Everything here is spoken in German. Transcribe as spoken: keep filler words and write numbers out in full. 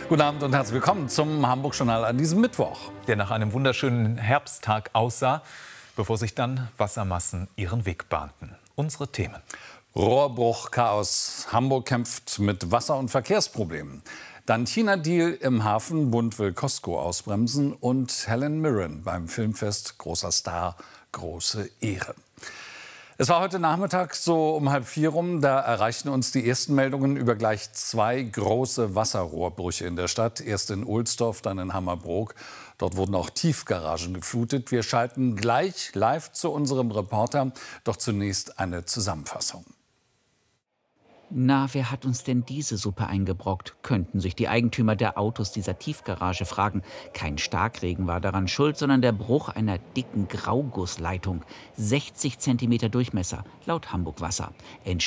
Guten Abend und herzlich willkommen zum Hamburg-Journal an diesem Mittwoch. Der nach einem wunderschönen Herbsttag aussah, bevor sich dann Wassermassen ihren Weg bahnten. Unsere Themen. Rohrbruchchaos. Hamburg kämpft mit Wasser- und Verkehrsproblemen. Dann China-Deal im Hafen, Bund will Costco ausbremsen und Helen Mirren beim Filmfest, großer Star, große Ehre. Es war heute Nachmittag so um halb vier rum, da erreichten uns die ersten Meldungen über gleich zwei große Wasserrohrbrüche in der Stadt. Erst in Ohlsdorf, dann in Hammerbrook. Dort wurden auch Tiefgaragen geflutet. Wir schalten gleich live zu unserem Reporter. Doch zunächst eine Zusammenfassung. Na, wer hat uns denn diese Suppe eingebrockt? Könnten sich die Eigentümer der Autos dieser Tiefgarage fragen. Kein Starkregen war daran schuld, sondern der Bruch einer dicken Graugussleitung. sechzig Zentimeter Durchmesser, laut Hamburg Wasser.